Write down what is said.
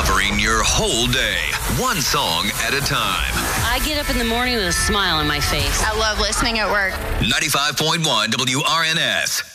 Covering your whole day, one song at a time. I get up in the morning with a smile on my face. I love listening at work. 95.1 WRNS.